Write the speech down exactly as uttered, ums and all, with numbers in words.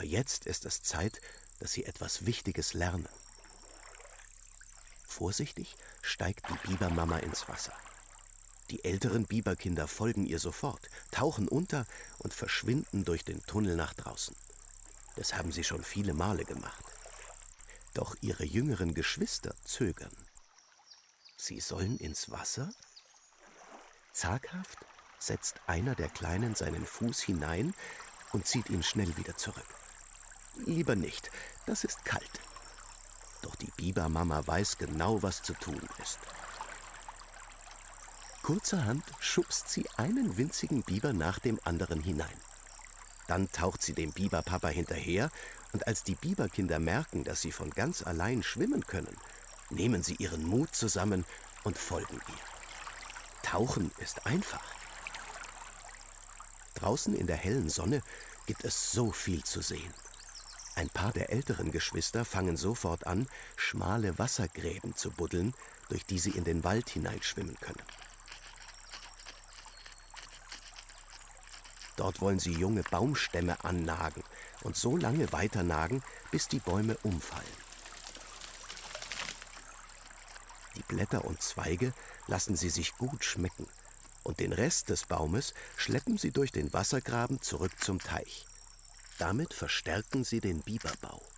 Aber jetzt ist es Zeit, dass sie etwas Wichtiges lernen. Vorsichtig steigt die Bibermama ins Wasser. Die älteren Biberkinder folgen ihr sofort, tauchen unter und verschwinden durch den Tunnel nach draußen. Das haben sie schon viele Male gemacht. Doch ihre jüngeren Geschwister zögern. Sie sollen ins Wasser? Zaghaft setzt einer der Kleinen seinen Fuß hinein und zieht ihn schnell wieder zurück. Lieber nicht, das ist kalt. Doch die Bibermama weiß genau, was zu tun ist. Kurzerhand schubst sie einen winzigen Biber nach dem anderen hinein. Dann taucht sie dem Biberpapa hinterher, und als die Biberkinder merken, dass sie von ganz allein schwimmen können, nehmen sie ihren Mut zusammen und folgen ihr. Tauchen ist einfach. Draußen in der hellen Sonne gibt es so viel zu sehen. Ein paar der älteren Geschwister fangen sofort an, schmale Wassergräben zu buddeln, durch die sie in den Wald hineinschwimmen können. Dort wollen sie junge Baumstämme annagen und so lange weiternagen, bis die Bäume umfallen. Die Blätter und Zweige lassen sie sich gut schmecken und den Rest des Baumes schleppen sie durch den Wassergraben zurück zum Teich. Damit verstärken sie den Biberbau.